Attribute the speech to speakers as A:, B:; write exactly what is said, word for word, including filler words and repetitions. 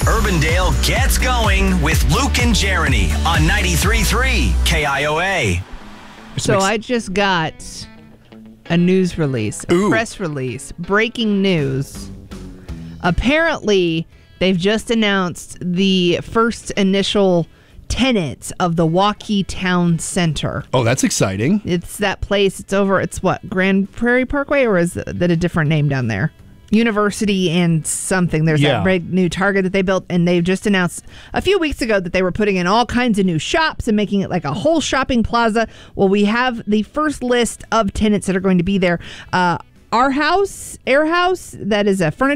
A: Urbandale gets going with Luke and Jeremy on ninety-three point three K I O A.
B: So I just got a news release, a
C: Ooh.
B: press release, breaking news. Apparently, they've just announced the first initial tenants of the Waukee Town Center.
C: Oh, that's exciting.
B: It's that place. It's over. It's what, Grand Prairie Parkway, or is that a different name down there? University and something. There's
C: Yeah.
B: that big new Target that they built, and they've just announced a few weeks ago that they were putting in all kinds of new shops and making it like a whole shopping plaza. Well, we have the first list of tenants that are going to be there. Uh, Our House, Air House, that is a furniture